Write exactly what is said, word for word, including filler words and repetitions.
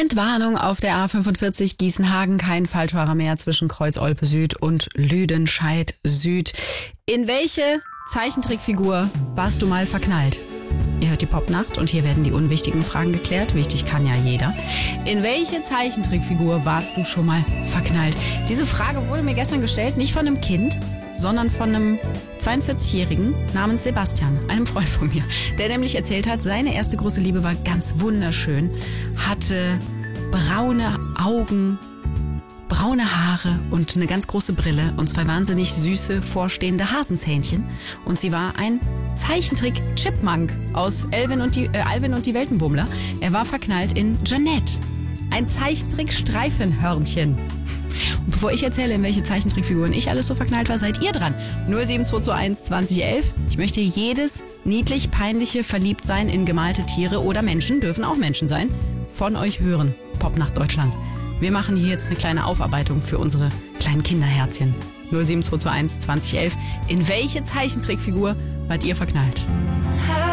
Entwarnung auf der A fünfundvierzig Gießen-Hagen. Kein Falschfahrer mehr zwischen Kreuz-Olpe Süd und Lüdenscheid Süd. In welche Zeichentrickfigur warst du mal verknallt? Ihr hört die Popnacht und hier werden die unwichtigen Fragen geklärt. Wichtig kann ja jeder. In welche Zeichentrickfigur warst du schon mal verknallt? Diese Frage wurde mir gestern gestellt, nicht von einem Kind, sondern von einem zweiundvierzigjährigen namens Sebastian, einem Freund von mir, der nämlich erzählt hat, seine erste große Liebe war ganz wunderschön, hatte braune Augen, braune Haare und eine ganz große Brille und zwei wahnsinnig süße, vorstehende Hasenzähnchen. Und sie war ein Zeichentrick-Chipmunk aus Elvin und die, äh, Alvin und die Weltenbummler. Er war verknallt in Jeanette, ein Zeichentrick-Streifenhörnchen. Und bevor ich erzähle, in welche Zeichentrickfiguren ich alles so verknallt war, seid ihr dran. null sieben zwei zwei eins zwanzig elf. Ich möchte jedes niedlich peinliche Verliebtsein in gemalte Tiere oder Menschen, dürfen auch Menschen sein, von euch hören. Popnacht Deutschland. Wir machen hier jetzt eine kleine Aufarbeitung für unsere kleinen Kinderherzchen. null sieben zwei zwei eins zwanzig elf. In welche Zeichentrickfigur wart ihr verknallt?